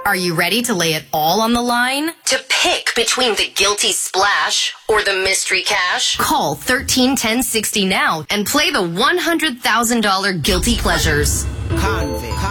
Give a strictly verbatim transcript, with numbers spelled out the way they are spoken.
Are you ready to lay it all on the line? To pick between the guilty splash or the mystery cash? Call thirteen ten sixty now and play the one hundred thousand dollars Guilty Pleasures.